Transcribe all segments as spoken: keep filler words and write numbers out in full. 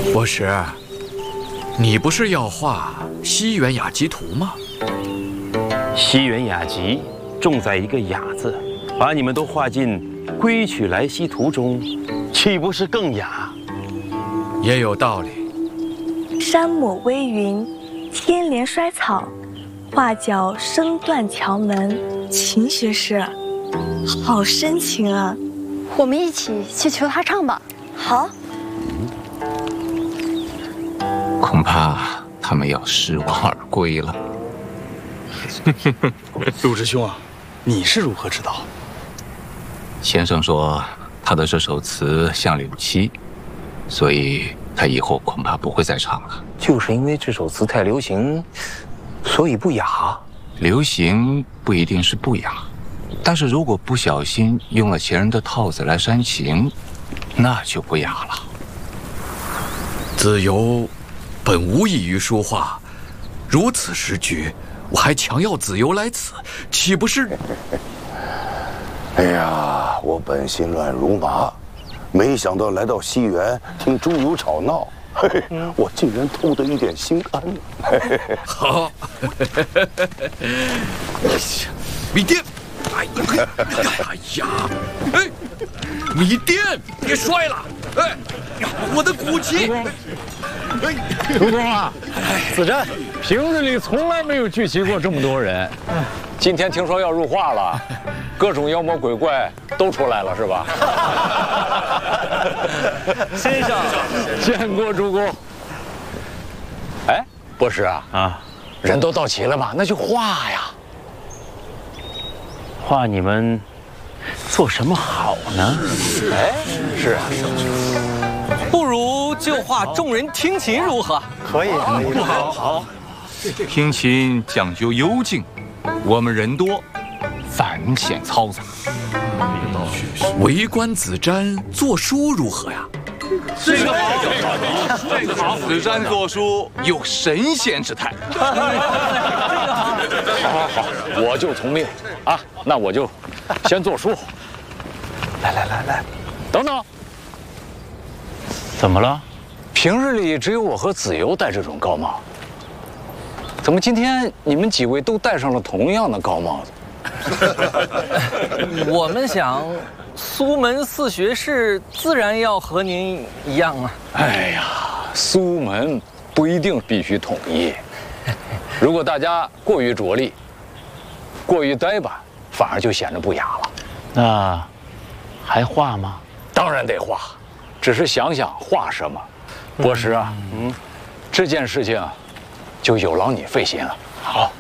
博士，你不是要画西园雅集图吗？ 西园雅集重在一个雅字，把你们都画进《归曲来兮图》中，岂不是更雅？ 也有道理。 山抹微云，天连衰草，画角声断桥门。秦学士，好深情啊！ 我们一起去求他唱吧。 好。 恐怕他们要失望而归了。 陆师兄啊，你是如何知道？ 先生说他的这首词像柳七，所以他以后恐怕不会再唱了。 就是因为这首词太流行，所以不雅。 流行不一定是不雅，但是如果不小心用了前人的套子来煽情，那就不雅了。 子由本无异于书画，如此时局，我还强要子由来此，岂不是？ 哎呀，我本心乱如麻，没想到来到西园听猪油吵闹，嘿嘿，我竟然偷得一点心安。 好，米店，哎呀，哎呀，哎，米店，别摔了，哎，我的古琴。 主公啊，子瞻平日里从来没有聚集过这么多人，今天听说要入画了，各种妖魔鬼怪都出来了，是吧？ 先生， 见过主公。哎，博士啊，啊，人都到齐了吧？那就画呀。 画你们做什么好呢？ 哎，是啊。 不如就画众人听琴如何？ 可以， 不好，好。听琴讲究幽静，我们人多，反显嘈杂。 围观子瞻作书如何呀？ 这个好，这个好。子瞻作书有神仙之态。 好好好，我就从命啊，那我就先作书。 来来来来， 等等。 怎么了？ 平日里只有我和子由戴这种高帽，怎么今天你们几位都戴上了同样的高帽子？ 我们想，苏门四学士自然要和您一样啊。 哎呀，苏门不一定必须统一，如果大家过于着力、过于呆板，反而就显得不雅了。 那还画吗？ 当然得画。只是想想画什么，博士啊，嗯，这件事情就有劳你费心了。好，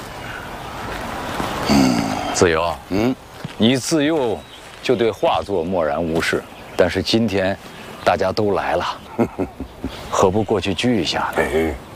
子由，嗯，你自幼就对画作漠然无视，但是今天大家都来了，何不过去聚一下呢？